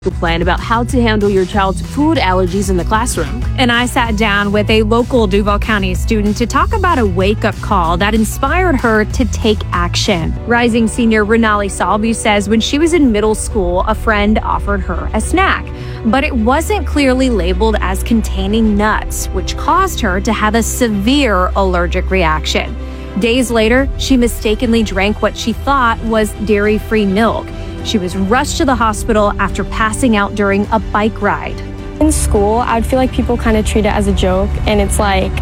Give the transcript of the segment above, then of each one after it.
plan about how to handle your child's food allergies in the classroom. And I sat down with a local Duval County student to talk about a wake-up call that inspired her to take action. Rising senior Renali Salvi says when she was in middle school, a friend offered her a snack, but it wasn't clearly labeled as containing nuts, which caused her to have a severe allergic reaction. Days later, she mistakenly drank what she thought was dairy-free milk. She was rushed to the hospital after passing out during a bike ride. In school, I would feel like people kind of treat it as a joke, and it's like,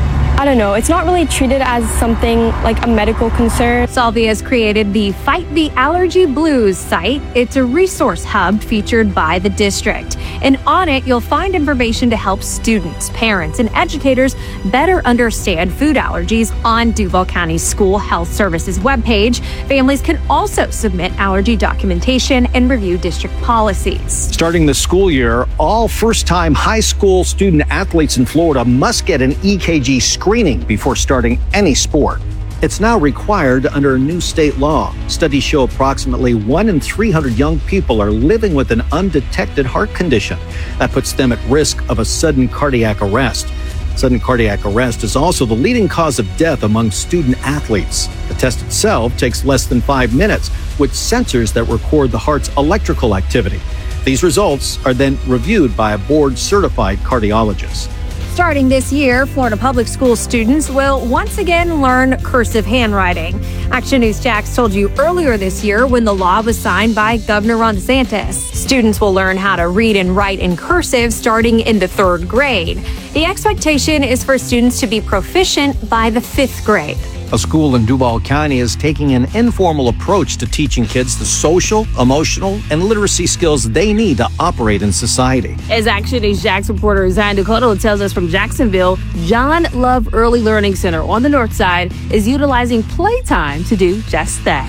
I don't know, it's not really treated as something like a medical concern. Salvi has created the Fight the Allergy Blues site. It's a resource hub featured by the district. And on it, you'll find information to help students, parents, and educators better understand food allergies on Duval County School Health Services webpage. Families can also submit allergy documentation and review district policies. Starting the school year, all first-time high school student athletes in Florida must get an EKG screening before starting any sport. It's now required under a new state law. Studies show approximately 1 in 300 young people are living with an undetected heart condition. That puts them at risk of a sudden cardiac arrest. Sudden cardiac arrest is also the leading cause of death among student athletes. The test itself takes less than 5 minutes with sensors that record the heart's electrical activity. These results are then reviewed by a board-certified cardiologist. Starting this year, Florida Public School students will once again learn cursive handwriting. Action News Jax told you earlier this year when the law was signed by Governor Ron DeSantis. Students will learn how to read and write in cursive starting in the 3rd grade. The expectation is for students to be proficient by the 5th grade. A school in Duval County is taking an informal approach to teaching kids the social, emotional, and literacy skills they need to operate in society. As Action News Jax reporter Zion Dakota tells us from Jacksonville, John Love Early Learning Center on the north side is utilizing playtime to do just that.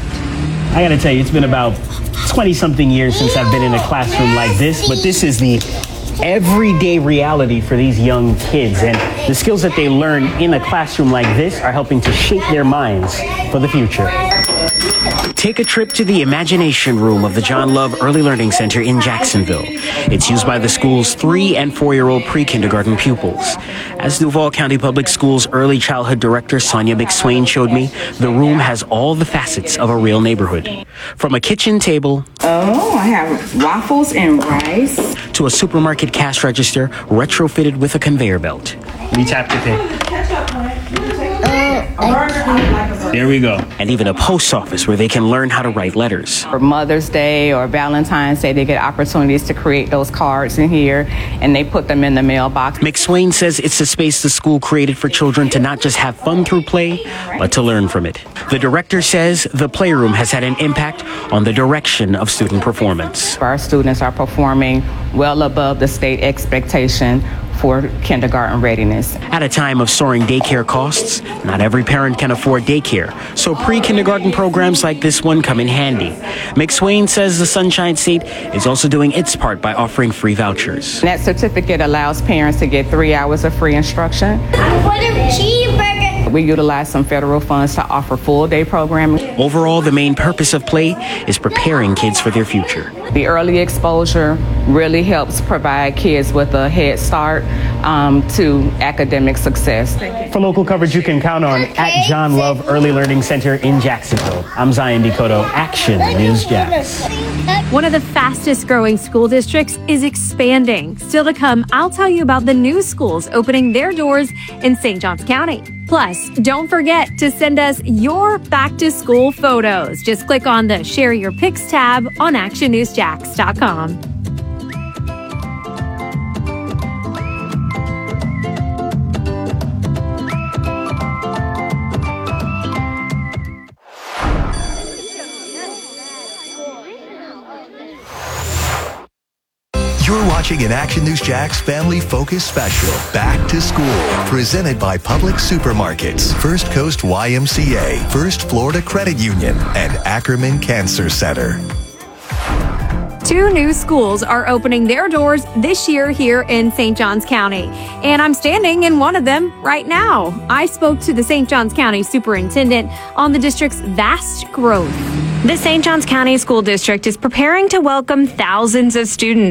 I gotta tell you, it's been about 20-something years since I've been in a classroom like this, but this is the everyday reality for these young kids, and the skills that they learn in a classroom like this are helping to shape their minds for the future. Take a trip to the Imagination Room of the John Love Early Learning Center in Jacksonville. It's used by the school's 3- and 4-year-old pre-kindergarten pupils. As Duval County Public Schools Early Childhood Director Sonia McSwain showed me, the room has all the facets of a real neighborhood. From a kitchen table I have waffles and rice to a supermarket cash register retrofitted with a conveyor belt. We tap to pay. There we go. And even a post office where they can learn how to write letters. for Mother's Day or Valentine's Day. They get opportunities to create those cards in here, and they put them in the mailbox. McSwain says it's a space the school created for children to not just have fun through play, but to learn from it. The director says the playroom has had an impact on the direction of student performance. Our students are performing well above the state expectation for kindergarten readiness. At a time of soaring daycare costs, not every parent can afford daycare, so pre-kindergarten programs like this one come in handy. McSwain says the Sunshine State is also doing its part by offering free vouchers. That certificate allows parents to get 3 hours of free instruction. I want a cheeseburger. We utilize some federal funds to offer full-day programming. Overall, the main purpose of play is preparing kids for their future. The early exposure really helps provide kids with a head start to academic success. For local coverage you can count on at John Love Early Learning Center in Jacksonville. I'm Zion Dakota, Action News Jax. One of the fastest growing school districts is expanding. Still to come, I'll tell you about the new schools opening their doors in St. Johns County. Plus, don't forget to send us your back to school photos. Just click on the Share Your Pics tab on actionnewsjax.com. You're watching an Action News Jax Family Focus Special, Back to School, presented by Public Supermarkets, First Coast YMCA, First Florida Credit Union, and Ackerman Cancer Center. 2 new schools are opening their doors this year here in St. Johns County, and I'm standing in one of them right now. I spoke to the St. Johns County superintendent on the district's vast growth. The St. Johns County School District is preparing to welcome thousands of students